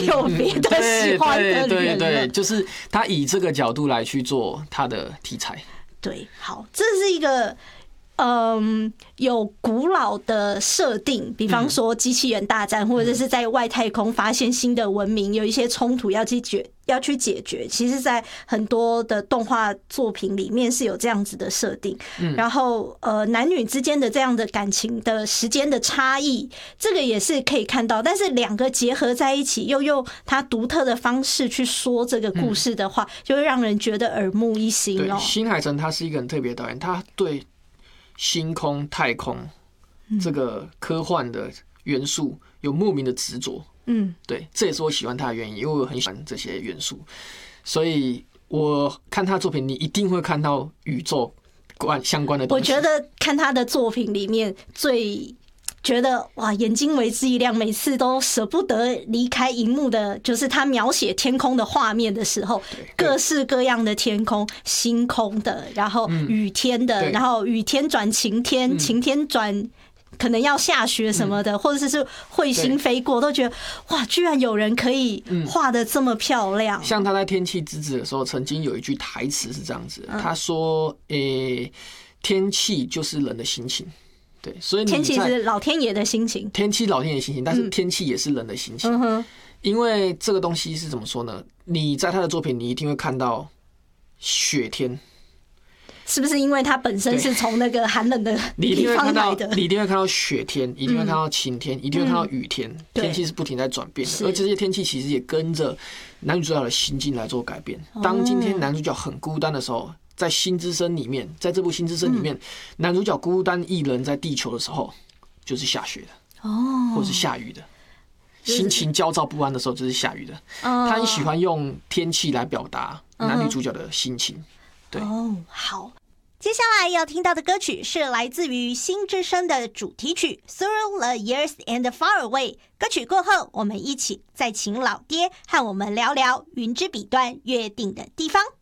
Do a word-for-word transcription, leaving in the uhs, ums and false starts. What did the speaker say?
有别的喜欢的人了。 对对对，就是他以这个角度来去做他的题材。 对，好，这是一个。嗯，有古老的设定，比方说机器人大战，或者是在外太空发现新的文明，有一些冲突要去解要去解决。其实，在很多的动画作品里面是有这样子的设定。然后，呃，男女之间的这样的感情的时间的差异，这个也是可以看到。但是两个结合在一起，又用他独特的方式去说这个故事的话，就会让人觉得耳目一新哦。 对，新海诚他是一个很特别的导演，他对星空、太空这个科幻的元素有莫名的执着，嗯，对，这也是我喜欢他的原因，因为我很喜欢这些元素，所以我看他的作品，你一定会看到宇宙关相关的东西。 我觉得看他的作品里面最觉得哇，眼睛为之一亮，每次都舍不得离开荧幕的，就是他描写天空的画面的时候，各式各样的天空，星空的，然后雨天的，然后雨天转晴天，晴天转可能要下雪什么的，或者是彗星飞过，都觉得哇，居然有人可以画得这么漂亮。 像他在《天气之子》的时候，曾经有一句台词是这样子，他说：“诶，天气就是人的心情。”对，所以你天气是老天爷的心情， 天气老天爷的心情，但是天气也是人的心情。嗯、因为这个东西是怎么说呢？你在他的作品，你一定会看到雪天， 是不是因为他本身是从那个寒冷的地方来的？ 你一定会看到雪天，一定会看到晴天，一定会看到雨天。天气是不停在转变的，而这些天气其实也跟着男女主角的心境来做改变。当今天男主角很孤单的时候。在新之声里面，在这部新之声里面，男主角孤单一人在地球的时候，就是下雪的，哦，或者是下雨的，心情焦躁不安的时候，就是下雨的。他很喜欢用天气来表达男女主角的心情。对， 哦，好。接下来要听到的歌曲是来自于《新之声》的主题曲《Through the Years and Far Away》。歌曲过后，我们一起再请老爹和我们聊聊云之彼端约定的地方。